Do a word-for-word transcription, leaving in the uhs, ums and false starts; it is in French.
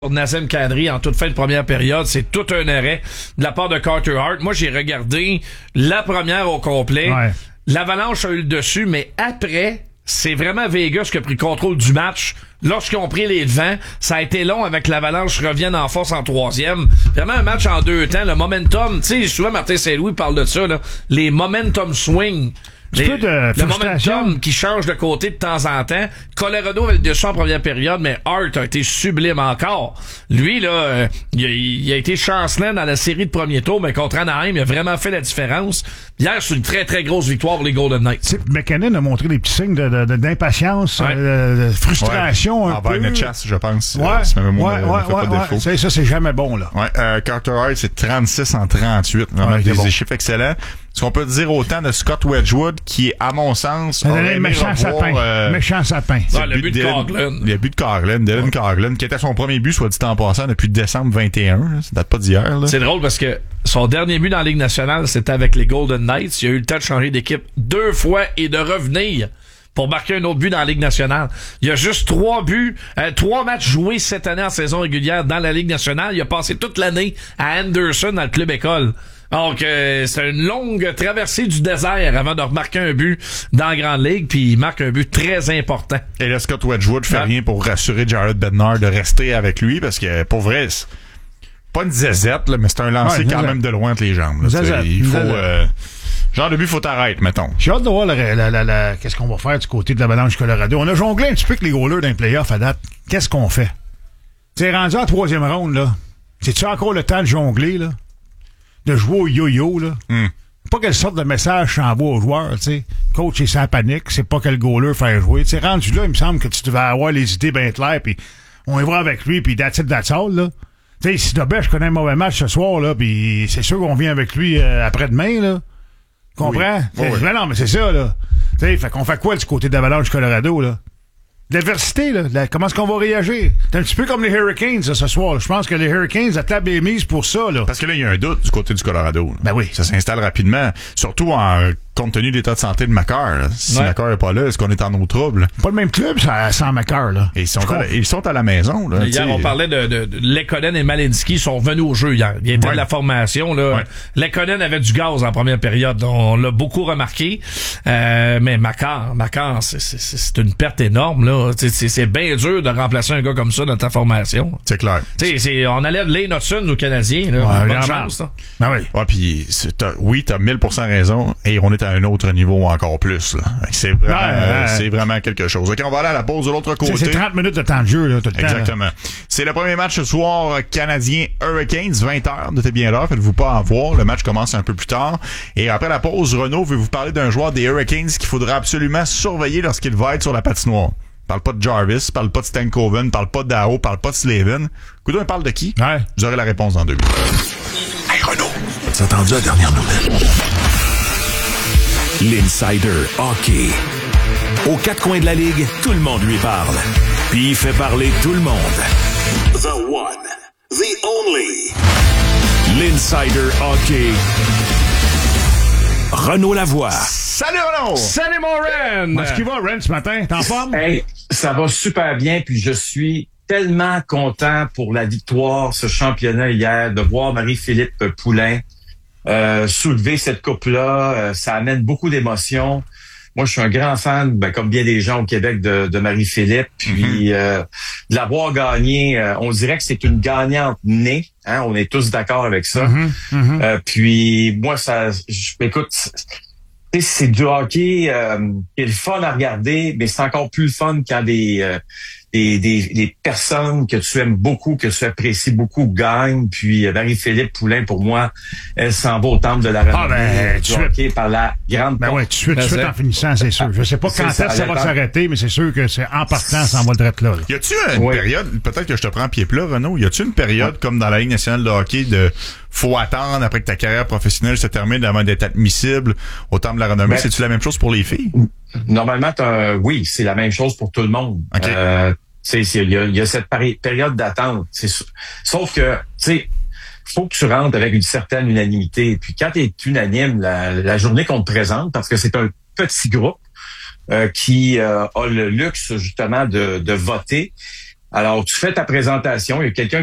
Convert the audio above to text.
Nazem Kadri en toute fin de première période, c'est tout un arrêt de la part de Carter Hart. Moi, j'ai regardé la première au complet. Ouais. L'Avalanche a eu le dessus, mais après, c'est vraiment Vegas qui a pris le contrôle du match. Lorsqu'ils ont pris les devants, ça a été long avec l'Avalanche revienne en force en troisième. Vraiment un match en deux temps. Le momentum, tu sais, souvent Martin Saint-Louis parle de ça, là. Les momentum swing. Les, peu de le momentum qui change de côté de temps en temps. Colorado avait le dessus en première période, mais Hart a été sublime encore. Lui, là, euh, il, a, il a été chancelant dans la série de premier tour, mais contre Anaheim, il a vraiment fait la différence. Hier, c'est une très, très grosse victoire pour les Golden Knights. T'sais, McKinnon a montré des petits signes de, de, de, d'impatience, ouais. euh, de frustration ouais. un Envers peu. une chasse, je pense. Ouais, euh, même ouais, ne, ouais, ne fait ouais, pas ouais. défaut. Ça, ça, c'est jamais bon, là. Ouais, euh, Carter Hart, c'est trente-six en trente-huit. Vraiment ouais, des bon. chiffres excellents. Ce qu'on peut dire autant de Scott Wedgwood, qui est, à mon sens, un méchant sapin. Euh, méchant sapin. Ouais, le but de Coughlin. Le but de Coughlin, Dylan ouais. Coughlin, qui était son premier but, soit dit en passant, depuis décembre vingt et un. Là, ça date pas d'hier. Là. C'est drôle parce que son dernier but dans la Ligue nationale, c'était avec les Golden Knights. Il a eu le temps de changer d'équipe deux fois et de revenir pour marquer un autre but dans la Ligue nationale. Il y a juste trois buts, euh, trois matchs joués cette année en saison régulière dans la Ligue nationale. Il a passé toute l'année à Anderson dans le club école. Donc, euh, c'est une longue traversée du désert avant de remarquer un but dans la Grande Ligue, puis il marque un but très important. Et là, Scott Wedgwood fait ouais. rien pour rassurer Jared Bednar de rester avec lui, parce que, pour vrai, c'est pas une zézette, là, mais c'est un lancer ouais, quand même de loin entre les jambes. Là, il faut... Euh, genre de but, faut t'arrêter, mettons. J'ai hâte de voir la, la, la, la, qu'est-ce qu'on va faire du côté de l'Avalanche Colorado. On a jonglé un petit peu avec les goalers d'un playoff à date. Qu'est-ce qu'on fait? T'es rendu en troisième ronde, là. C'est-tu encore le temps de jongler, là? De jouer au yo-yo, là. Mm. Pas quelle sorte de message j'envoie aux joueurs, tu sais. Coach, c'est sans panique, c'est pas quel goaler faire jouer. Tu sais, rendu là, il me semble que tu devais avoir les idées bien claires, puis on y va avec lui, puis that's it, that's all, là. Tu sais, si Dobé, je connais un mauvais match ce soir, là, puis c'est sûr qu'on vient avec lui euh, après-demain, là. Comprends? Oui. Oh, oui. Mais non, mais c'est ça, là. Tu sais, fait qu'on fait quoi du côté d'Avalanche Colorado, là? L'adversité, là, la, comment est-ce qu'on va réagir? C'est un petit peu comme les Hurricanes, là, ce soir. Je pense que les Hurricanes, la table est mise pour ça, là. Parce que là, il y a un doute du côté du Colorado. Là. Ben oui. Ça s'installe rapidement. Surtout en compte tenu de l'état de santé de Makar. Si ouais. Makar n'est pas là, est-ce qu'on est en eau trouble? Pas le même club, ça, sans Makar, là. Et ils sont, à la, ils sont à la maison, là. Hier, on parlait de, de, de Lekkonen et Malinski sont venus au jeu hier. Ils étaient ouais. de la formation, là. Ouais. Lekkonen avait du gaz en première période. On l'a beaucoup remarqué. Euh, mais Makar, Makar, c'est, c'est, c'est une perte énorme, là. C'est, c'est, c'est bien dur de remplacer un gars comme ça dans ta formation. C'est clair. Tu sais, on enlève Lane Hudson aux Canadiens, là. Ouais, bonne chance, là. Ben oui. Ouais, puis t'as, oui, t'as mille pour cent raison. Et on est à un autre niveau encore plus, là. C'est vraiment, ouais, euh, ouais. c'est vraiment quelque chose. OK, on va aller à la pause de l'autre côté. C'est, c'est trente minutes de temps de jeu, là, tout le Exactement. temps, c'est le premier match ce soir canadien Hurricanes, vingt heures. Notez bien l'heure, faites-vous pas en voir. Le match commence un peu plus tard. Et après la pause, Renaud veut vous parler d'un joueur des Hurricanes qu'il faudra absolument surveiller lorsqu'il va être sur la patinoire. Parle pas de Jarvis, parle pas de Stankoven, parle pas de Dao, parle pas de Slavin. Coudon, parle de qui? Ouais. Vous aurez la réponse dans deux minutes. Hey Renaud, as-tu entendu la dernière nouvelle? L'Insider Hockey. Aux quatre coins de la Ligue, tout le monde lui parle. Puis il fait parler tout le monde. The one, the only. L'Insider Hockey. Renaud Lavoie. Salut Renaud! Salut mon Ren! Comment est-ce qu'il va, Ren, ce matin? T'es en forme? Hey, ça va super bien, puis je suis tellement content pour la victoire, ce championnat hier, de voir Marie-Philippe Poulin euh, soulever cette coupe-là. Euh, ça amène beaucoup d'émotions. Moi, je suis un grand fan, ben, comme bien des gens au Québec, de, de Marie-Philippe. Puis, mm-hmm. euh, de l'avoir gagné, euh, on dirait que c'est une gagnante née. Hein, on est tous d'accord avec ça. Mm-hmm. Mm-hmm. Euh, puis, moi, ça, je, écoute, c'est du hockey euh, qui est le fun à regarder, mais c'est encore plus le fun quand des... Euh, Des, des, des personnes que tu aimes beaucoup, que tu apprécies beaucoup gagnent. Puis Marie-Philippe Poulin, pour moi, elle s'en va au temple de la renommée ah ben, du hockey par la grande ben porte. ouais, tout de suite, en finissant, c'est sûr. Je sais pas quand est-ce que ça va s'arrêter, mais c'est sûr que c'est en partant, ça en va le direct là, là. Y a-tu une oui. période, peut-être que je te prends pied plat, Renaud, y a-tu une période, oui. comme dans la Ligue nationale de hockey, de faut attendre après que ta carrière professionnelle se termine avant d'être admissible au temple de la renommée? Ben, c'est-tu la même chose pour les filles? Normalement, t'as, oui, c'est la même chose pour tout le monde. Okay. Euh, tu sais, il y a, y a cette pari- période d'attente. C'est, sauf que, tu sais, faut que tu rentres avec une certaine unanimité. Puis quand tu es unanime, la, la journée qu'on te présente, parce que c'est un petit groupe euh, qui euh, a le luxe justement de, de voter, Alors, tu fais ta présentation, il y a quelqu'un